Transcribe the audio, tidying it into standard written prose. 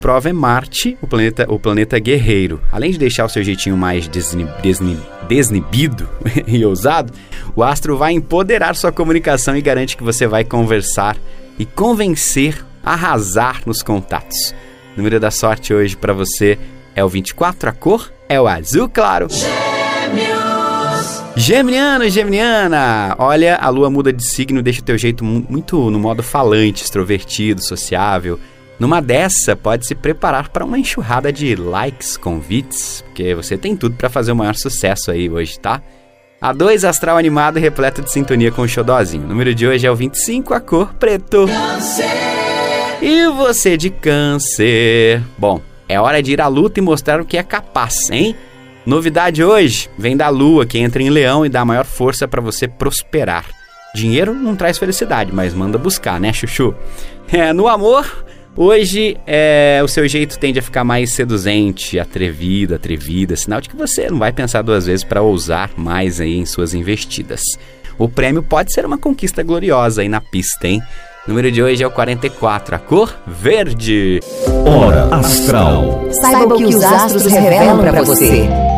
Prova é Marte, o planeta guerreiro. Além de deixar o seu jeitinho mais desinibido e ousado, o astro vai empoderar sua comunicação e garante que você vai conversar e convencer, arrasar nos contatos. O número da sorte hoje para você é o 24, a cor é o azul claro. Geminiano, Geminiana, olha, a lua muda de signo, deixa o teu jeito muito no modo falante, extrovertido, sociável. Numa dessa, pode se preparar para uma enxurrada de likes, convites, porque você tem tudo para fazer o maior sucesso aí hoje, tá? A 2, astral animado e repleto de sintonia com o xodózinho. O número de hoje é o 25, a cor preto. Câncer. E você de Câncer? Bom, é hora de ir à luta e mostrar o que é capaz, hein? Novidade hoje vem da lua, que entra em Leão e dá maior força para você prosperar. Dinheiro não traz felicidade, mas manda buscar, né, chuchu? No amor, hoje o seu jeito tende a ficar mais seduzente, atrevido, atrevida, sinal de que você não vai pensar duas vezes para ousar mais aí em suas investidas. O prêmio pode ser uma conquista gloriosa aí na pista, hein? O número de hoje é o 44, a cor verde. Hora Astral. Saiba o que os astros revelam para você.